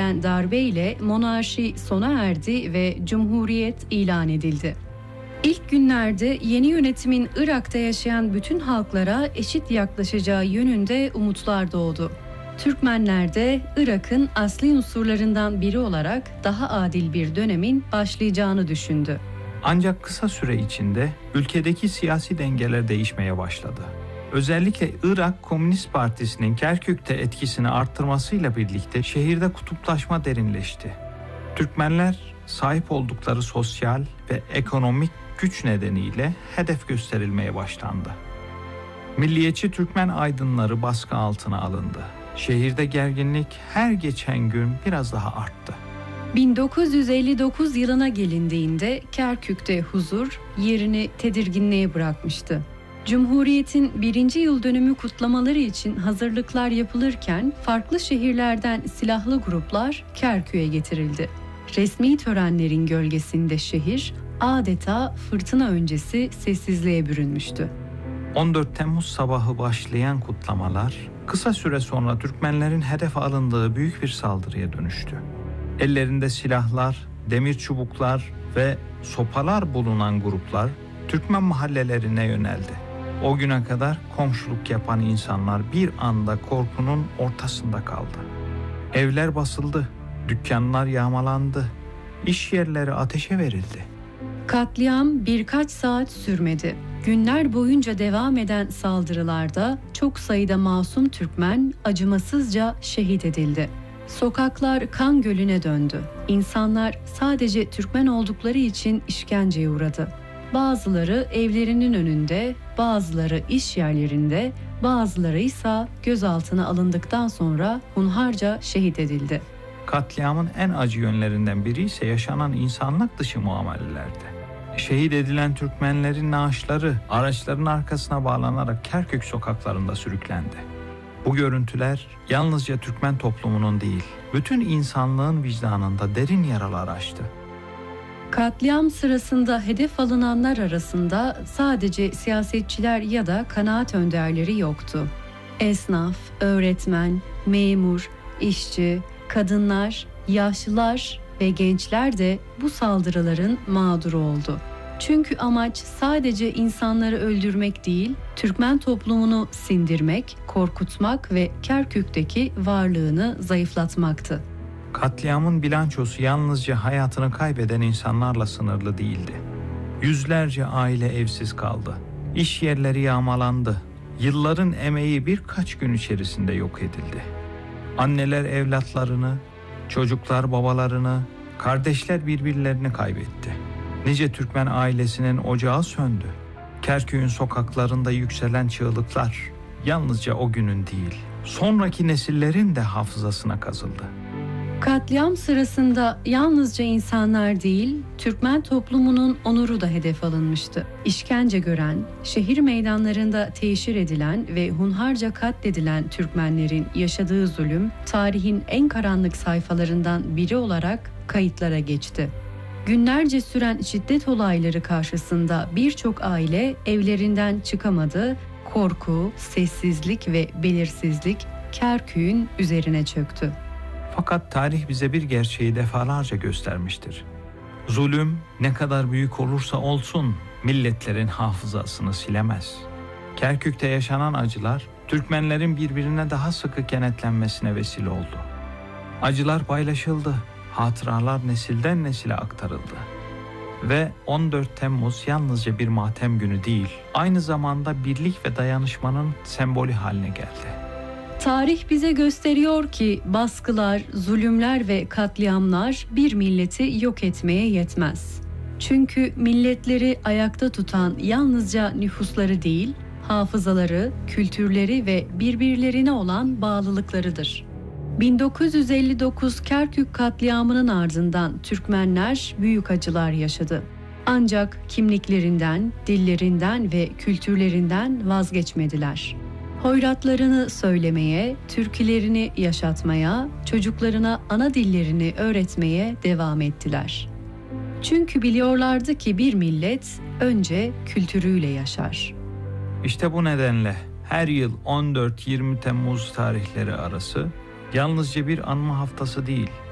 verilen darbeyle monarşi sona erdi ve cumhuriyet ilan edildi. İlk günlerde yeni yönetimin Irak'ta yaşayan bütün halklara eşit yaklaşacağı yönünde umutlar doğdu. Türkmenler de Irak'ın asli unsurlarından biri olarak daha adil bir dönemin başlayacağını düşündü. Ancak kısa süre içinde ülkedeki siyasi dengeler değişmeye başladı. Özellikle Irak Komünist Partisi'nin Kerkük'te etkisini arttırmasıyla birlikte şehirde kutuplaşma derinleşti. Türkmenler sahip oldukları sosyal ve ekonomik güç nedeniyle hedef gösterilmeye başlandı. Milliyetçi Türkmen aydınları baskı altına alındı. Şehirde gerginlik her geçen gün biraz daha arttı. 1959 yılına gelindiğinde Kerkük'te huzur yerini tedirginliğe bırakmıştı. Cumhuriyet'in 1. yıl dönümü kutlamaları için hazırlıklar yapılırken farklı şehirlerden silahlı gruplar Kerkük'e getirildi. Resmi törenlerin gölgesinde şehir adeta fırtına öncesi sessizliğe bürünmüştü. 14 Temmuz sabahı başlayan kutlamalar kısa süre sonra Türkmenlerin hedef alındığı büyük bir saldırıya dönüştü. Ellerinde silahlar, demir çubuklar ve sopalar bulunan gruplar Türkmen mahallelerine yöneldi. O güne kadar komşuluk yapan insanlar bir anda korkunun ortasında kaldı. Evler basıldı, dükkanlar yağmalandı, iş yerleri ateşe verildi. Katliam birkaç saat sürmedi. Günler boyunca devam eden saldırılarda çok sayıda masum Türkmen acımasızca şehit edildi. Sokaklar kan gölüne döndü. İnsanlar sadece Türkmen oldukları için işkenceye uğradı. Bazıları evlerinin önünde, bazıları iş yerlerinde, bazıları ise gözaltına alındıktan sonra hunharca şehit edildi. Katliamın en acı yönlerinden biri ise yaşanan insanlık dışı muamelelerdi. Şehit edilen Türkmenlerin naaşları araçların arkasına bağlanarak Kerkük sokaklarında sürüklendi. Bu görüntüler yalnızca Türkmen toplumunun değil, bütün insanlığın vicdanında derin yaralar açtı. Katliam sırasında hedef alınanlar arasında sadece siyasetçiler ya da kanaat önderleri yoktu. Esnaf, öğretmen, memur, işçi, kadınlar, yaşlılar ve gençler de bu saldırıların mağduru oldu. Çünkü amaç sadece insanları öldürmek değil, Türkmen toplumunu sindirmek, korkutmak ve Kerkük'teki varlığını zayıflatmaktı. Katliamın bilançosu yalnızca hayatını kaybeden insanlarla sınırlı değildi. Yüzlerce aile evsiz kaldı. İş yerleri yağmalandı. Yılların emeği birkaç gün içerisinde yok edildi. Anneler evlatlarını, çocuklar babalarını, kardeşler birbirlerini kaybetti. Nice Türkmen ailesinin ocağı söndü. Kerkük'ün sokaklarında yükselen çığlıklar yalnızca o günün değil, sonraki nesillerin de hafızasına kazıldı. Katliam sırasında yalnızca insanlar değil, Türkmen toplumunun onuru da hedef alınmıştı. İşkence gören, şehir meydanlarında teşhir edilen ve hunharca katledilen Türkmenlerin yaşadığı zulüm, tarihin en karanlık sayfalarından biri olarak kayıtlara geçti. Günlerce süren şiddet olayları karşısında birçok aile evlerinden çıkamadı, korku, sessizlik ve belirsizlik Kerkük'ün üzerine çöktü. Fakat tarih bize bir gerçeği defalarca göstermiştir. Zulüm ne kadar büyük olursa olsun milletlerin hafızasını silemez. Kerkük'te yaşanan acılar Türkmenlerin birbirine daha sıkı kenetlenmesine vesile oldu. Acılar paylaşıldı, hatıralar nesilden nesile aktarıldı. Ve 14 Temmuz yalnızca bir matem günü değil, aynı zamanda birlik ve dayanışmanın sembolü haline geldi. Tarih bize gösteriyor ki baskılar, zulümler ve katliamlar bir milleti yok etmeye yetmez. Çünkü milletleri ayakta tutan yalnızca nüfusları değil, hafızaları, kültürleri ve birbirlerine olan bağlılıklarıdır. 1959 Kerkük katliamının ardından Türkmenler büyük acılar yaşadı. Ancak kimliklerinden, dillerinden ve kültürlerinden vazgeçmediler. Hoyratlarını söylemeye, türkülerini yaşatmaya, çocuklarına ana dillerini öğretmeye devam ettiler. Çünkü biliyorlardı ki bir millet önce kültürüyle yaşar. İşte bu nedenle her yıl 14-20 Temmuz tarihleri arası yalnızca bir anma haftası değil,